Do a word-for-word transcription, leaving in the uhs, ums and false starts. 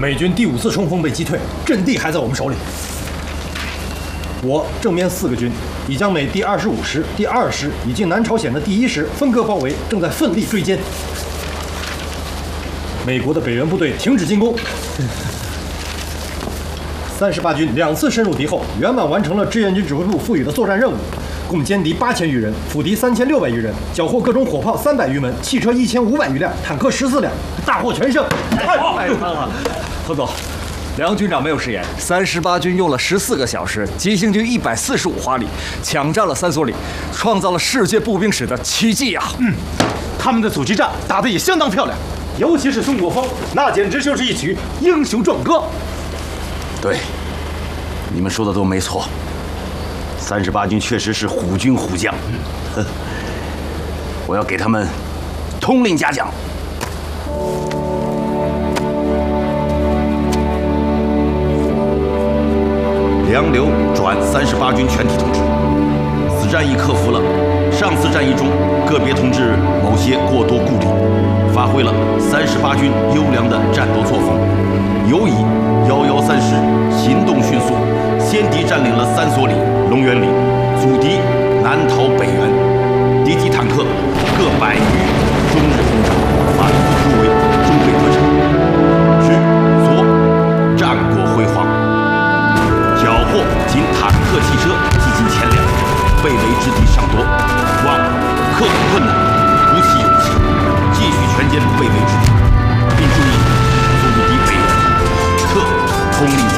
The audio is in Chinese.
美军第五次冲锋被击退，阵地还在我们手里。我正面四个军已将美第二十五师、第二师以及南朝鲜的第一师分割包围，正在奋力追歼。美国的北援部队停止进攻。三十八军两次深入敌后，圆满完成了志愿军指挥部赋予的作战任务，共歼敌八千余人，俘敌三千六百余人，缴获各种火炮三百余门，汽车一千五百余辆，坦克十四辆，大获全胜。 太棒了，彭总。梁军长没有食言，三十八军用了十四个小时，急行军一百四十五华里，抢占了三所里，创造了世界步兵史的奇迹啊！ 嗯，他们的阻击战打得也相当漂亮，尤其是孙国峰，那简直就是一曲英雄壮歌。 对，你们说的都没错，三十八军确实是虎军虎将。哼，我要给他们通令嘉奖。梁刘转三十八军全体同志，此战役克服了上次战役中个别同志某些过多顾虑，发挥了三十八军优良的战斗作风，尤以幺幺三师行动迅速，先敌占领了三所里、龙源里，阻敌南逃北援，敌机坦克各百余，终日轰炸，反复突围，终被得逞，使所战果辉煌。缴获仅坦克汽车几近千辆，被围之敌尚多，望克服困难，鼓起勇气，继续全歼被围之敌，并注意阻敌北援，特通令